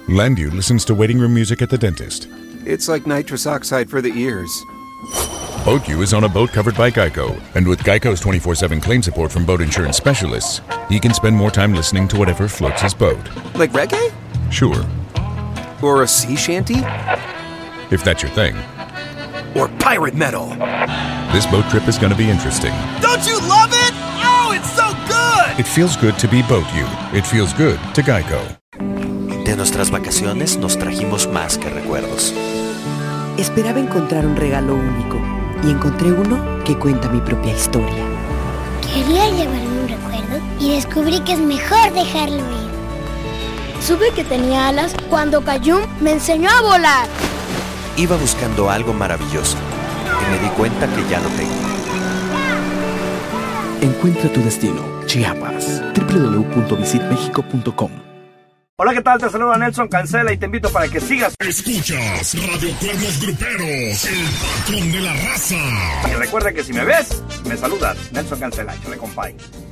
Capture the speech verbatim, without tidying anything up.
Landu listens to waiting room music at the dentist. It's like nitrous oxide for the ears. BoatU is on a boat covered by Geico, and with Geico's twenty-four seven claim support from boat insurance specialists, he can spend more time listening to whatever floats his boat. Like reggae? Sure. Or a sea shanty? If that's your thing. Or pirate metal? This boat trip is going to be interesting. Don't you love it? Oh, it's so good! It feels good to be BoatU. It feels good to Geico. De nuestras vacaciones nos trajimos más que recuerdos. Esperaba encontrar un regalo único y encontré uno que cuenta mi propia historia. Quería llevarme un recuerdo y descubrí que es mejor dejarlo ir. Supe que tenía alas cuando Cayum me enseñó a volar. Iba buscando algo maravilloso y me di cuenta que ya lo tengo. Encuentra tu destino, Chiapas. doble u doble u doble u punto visit mexico punto com. Hola, ¿qué tal? Te saluda Nelson Cancela y te invito para que sigas. Escuchas Radio Cuernos Gruperos, el patrón de la raza. Y recuerda que si me ves, me saludas. Nelson Cancela, échale, compay.